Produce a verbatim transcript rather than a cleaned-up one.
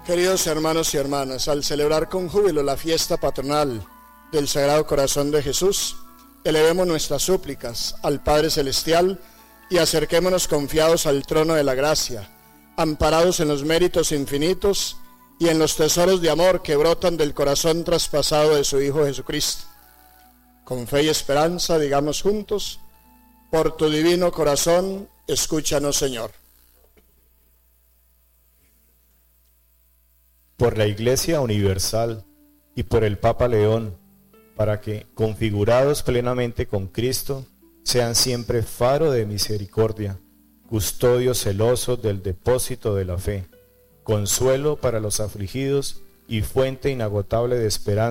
Queridos hermanos y hermanas, al celebrar con júbilo la fiesta patronal del Sagrado Corazón de Jesús, elevemos nuestras súplicas al Padre Celestial y acerquémonos confiados al trono de la gracia, amparados en los méritos infinitos y en los tesoros de amor que brotan del corazón traspasado de su Hijo Jesucristo. Con fe y esperanza, digamos juntos: por tu divino corazón, escúchanos, Señor. Por la Iglesia Universal y por el Papa León, para que, configurados plenamente con Cristo, sean siempre faro de misericordia, custodio celoso del depósito de la fe, consuelo para los afligidos y fuente inagotable de esperanza